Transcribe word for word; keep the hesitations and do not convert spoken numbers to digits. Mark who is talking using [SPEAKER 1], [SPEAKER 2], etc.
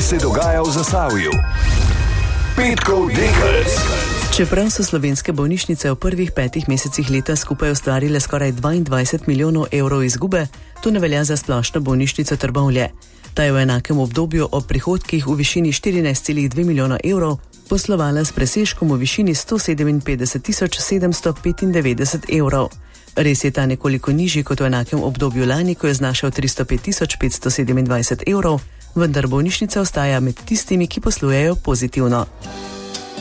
[SPEAKER 1] se dogaja v Zasavju. Petkov Dekelc.
[SPEAKER 2] Čeprav so slovenske bolnišnice v prvih petih mesecih leta skupaj ustvarile skoraj dvaindvajset milijonov evrov izgube, to ne velja za splošno bolnišnico Trbovlje. Ta je v enakem obdobju ob prihodkih v višini štirinajst celih dve milijona evrov poslovala s presežkom v višini sto sedeminpetdeset tisoč sedemsto petindevetdeset evrov. Res je ta nekoliko nižji kot v enakem obdobju lani, ko je znašal tristo pet tisoč petsto sedemindvajset evrov, vendar bolnišnica ostaja med tistimi, ki poslujejo pozitivno.